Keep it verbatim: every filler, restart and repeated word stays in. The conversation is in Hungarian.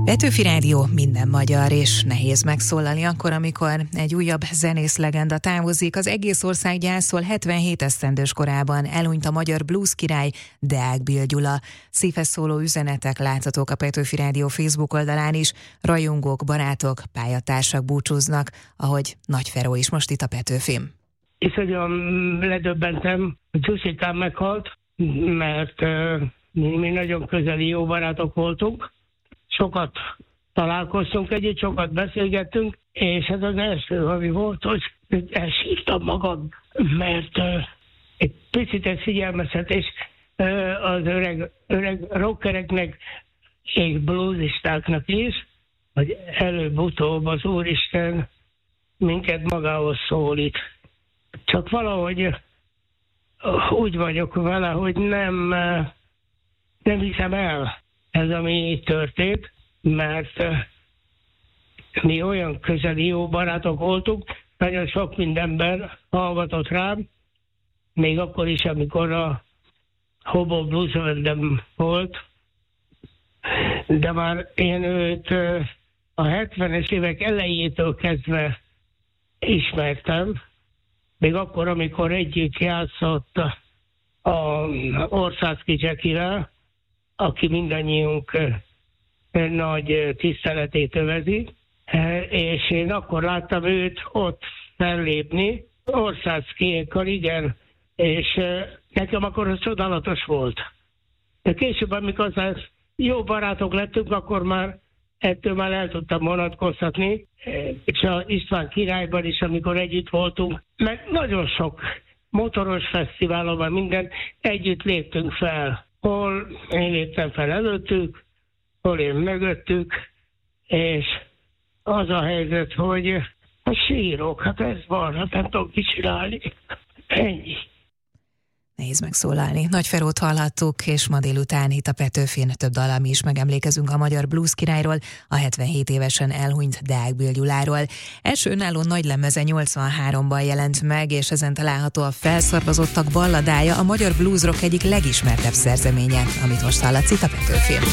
Petőfi Rádió, minden magyar, és nehéz megszólalni akkor, amikor egy újabb zenész legenda távozik. Az egész ország gyászol, hetvenhét esztendős korában elhunyt a magyar blues király, Deák Bill Gyula. Szívhez szóló üzenetek láthatók a Petőfi Rádió Facebook oldalán is. Rajongók, barátok, pályatársak búcsúznak, ahogy Nagy Feró is most itt a Petőfin. Iszonyúan ledöbbentem, hogy Gyusikám meghalt, mert uh, mi, mi nagyon közeli jó barátok voltunk. Sokat találkoztunk együtt, sokat beszélgettünk, és ez az első, ami volt, hogy elsírtam magam, mert uh, egy picit egy figyelmeztetés uh, az öreg, öreg rockereknek és bluesistáknak is, hogy előbb-utóbb az Úristen minket magához szólít. Csak valahogy uh, úgy vagyok vele, hogy nem, uh, nem hiszem el ez, ami itt történt, mert uh, mi olyan közeli jó barátok voltunk, nagyon sok mindenben hallgatott rám, még akkor is, amikor a Hobo Blues Bandem volt, de már én őt uh, a hetvenes évek elejétől kezdve ismertem, még akkor, amikor együtt játszott a Orszászki Jackivel, aki mindannyiunk nagy tiszteletét övezi, és én akkor láttam őt ott fellépni, Orszászkiékkal, igen, és nekem akkor az csodálatos volt. De később, amikor az jó barátok lettünk, akkor már ettől már el tudtam vonatkoztatni, és az István Királyban is, amikor együtt voltunk, meg nagyon sok motoros fesztiválon, minden együtt léptünk fel. Hol én léptem fel előttük, hol én mögöttük, és az a helyzet, hogy a sírok, hát ez van, hát nem tudom kicsinálni. Ennyi. Nehéz megszólalni. Nagy Ferót hallhattuk, és ma délután itt a Petőfin több dallal mi is megemlékezünk a magyar blues királyról, a hetvenhét évesen elhunyt Deák Bill Gyuláról. Első önálló nagylemeze nyolcvanháromban jelent meg, és ezen található a Felszarvazottak balladája, a magyar blues rock egyik legismertebb szerzeménye, amit most hallatsz itt a Petőfin.